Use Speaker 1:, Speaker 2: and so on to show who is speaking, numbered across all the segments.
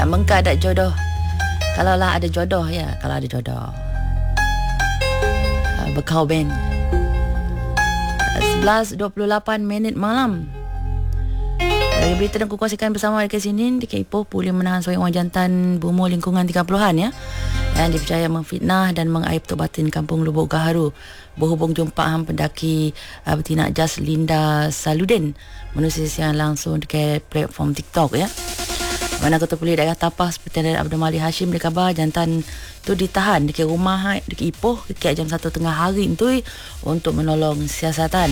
Speaker 1: Mengka ada jodoh. Kalaulah ada jodoh ya, kalau ada jodoh. Bekau Band. 11.28 malam. Dari berita dan kukongsikan bersama dekat sini, dekat Ipoh Polis menahan seorang orang jantan berumur lingkungan 30-an ya, yang dipercaya memfitnah dan mengaib Tok Batin Kampung Lubuk Gaharu berhubung jumpa pendaki betina Jas Linda Saludin menerusi siaran langsung dekat platform TikTok ya. Mana Ketua Polis Daerah Tapah seperti Daerah Abdul Malik Hashim dikabar jantan tu ditahan dekat rumah dekat Ipoh dekat jam 1 tengah hari tu untuk menolong siasatan.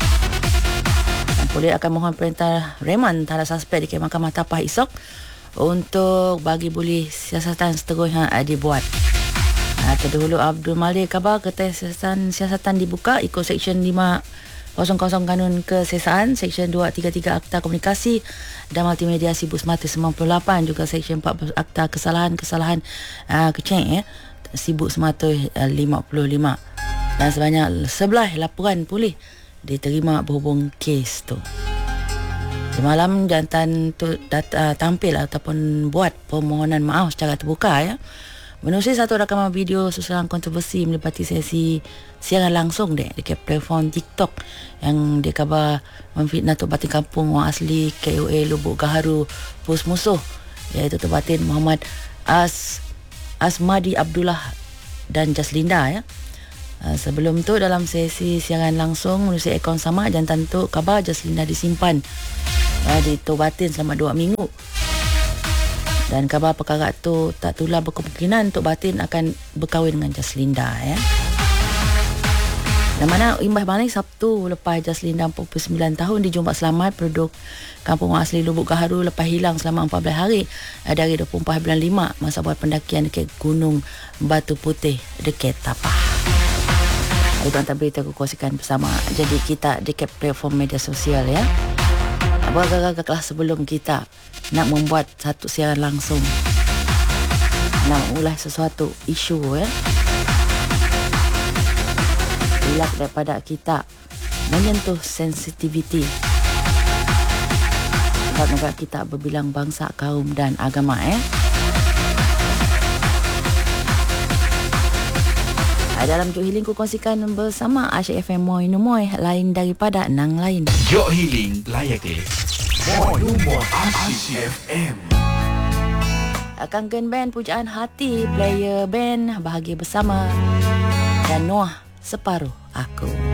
Speaker 1: Polis akan mohon perintah reman terhadap suspek dekat Mahkamah Tapah esok untuk bagi boleh siasatan seterusnya dibuat. Terdahulu Abdul Malik kabar kertas siasatan dibuka ikut Seksyen 500 Kanun Kesesaan, Seksyen 233 Akta Komunikasi dan Multimedia Sibuk Semata 98, juga Seksyen 14 Akta Kesalahan Kecil ya, Sibuk Semata 55, dan sebanyak 11 laporan polis diterima berhubung kes tu. Semalam jantan tu tampil ataupun buat permohonan maaf secara terbuka ya, menerusi satu rakaman video susulan kontroversi melibatkan sesi siaran langsung dekat platform TikTok yang dikabar memfitnah Tok Batin Kampung orang asli KOA Lubuk Gaharu pos musuh, iaitu Tok Batin Muhammad Asmadi Abdullah dan Jaslinda ya. Sebelum tu dalam sesi siaran langsung menerusi akaun sama, jantan tu kabar Jaslinda disimpan di Tok Batin selama 2 minggu. Dan kabar perkara tu tak tular berkemungkinan Tok Batin akan berkahwin dengan Jaslinda ya. Dan mana imbas balik Sabtu lepas Jaslinda 49 tahun dijumpa selamat penduduk Kampung Asli Lubuk Gaharu lepas hilang selama 14 hari dari 24 bulan 5 masa buat pendakian dekat Gunung Batu Putih dekat Tapah. Itu antara berita aku kongsikan bersama. Jadi kita dekat platform media sosial ya. Agak-agak sebelum kita nak membuat satu siaran langsung, nak mengulas sesuatu isu ya, elak daripada kita menyentuh sensitiviti sebab negara kita berbilang bangsa, kaum dan agama ya. Dalam Jok Healing ku kongsikan bersama Asyik FM Moi Numoy, lain daripada nang lain.
Speaker 2: Jok Healing layak deh. Moi Numoy Asyik FM.
Speaker 1: Kangen band Pujaan Hati, player band Bahagia Bersama dan Noah Separuh Aku.